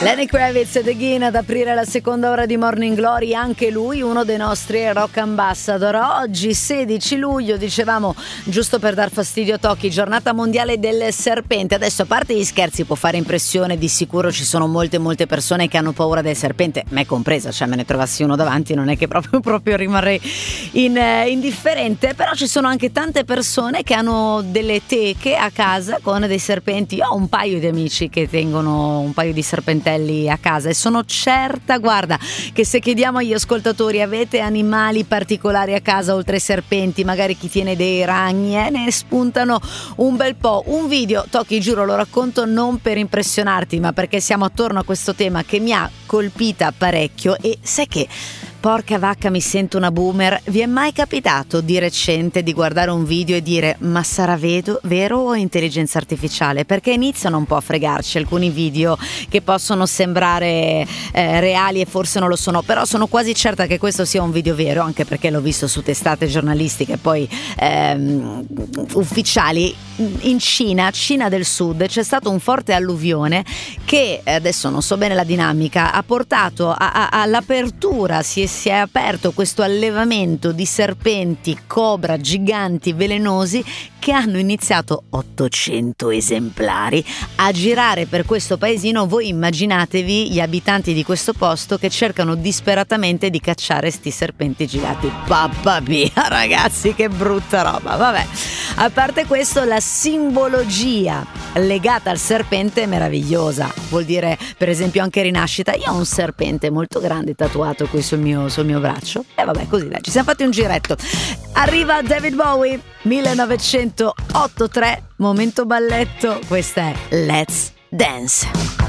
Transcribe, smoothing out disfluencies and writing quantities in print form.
Lenny Kravitz ed Egin ad aprire la seconda ora di Morning Glory, anche lui uno dei nostri rock ambassador. Oggi 16 luglio, dicevamo, giusto per dar fastidio a Tocchi, giornata mondiale del serpente. Adesso, a parte gli scherzi, può fare impressione, di sicuro ci sono molte persone che hanno paura del serpente, me compresa, cioè me ne trovassi uno davanti non è che proprio rimarrei indifferente, però ci sono anche tante persone che hanno delle teche a casa con dei serpenti. Io ho un paio di amici che tengono un paio di serpentelli a casa e sono certa, guarda, che se chiediamo agli ascoltatori: avete animali particolari a casa oltre ai serpenti, magari chi tiene dei ragni, ne spuntano un bel po'. Un video, Tocchi, giuro, lo racconto non per impressionarti, ma perché siamo attorno a questo tema che mi ha colpita parecchio. E sai che, porca vacca, mi sento una boomer. Vi è mai capitato di recente di guardare un video e dire: ma sarà vero o intelligenza artificiale? Perché iniziano un po' a fregarci alcuni video che possono sembrare reali e forse non lo sono, però sono quasi certa che questo sia un video vero, anche perché l'ho visto su testate giornalistiche poi ufficiali. In Cina del Sud, c'è stato un forte alluvione che, adesso non so bene la dinamica, ha portato all'apertura, si è aperto questo allevamento di serpenti cobra giganti velenosi che hanno iniziato 800 esemplari a girare per questo paesino. Voi immaginatevi gli abitanti di questo posto che cercano disperatamente di cacciare sti serpenti gigati. Papà mia, ragazzi, che brutta roba. Vabbè, a parte questo, la simbologia legata al serpente è meravigliosa. Vuol dire, per esempio, anche rinascita. Io ho un serpente molto grande tatuato qui sul mio braccio e vabbè, così dai, ci siamo fatti un giretto. Arriva David Bowie, 1983, momento balletto. Questa è Let's Dance.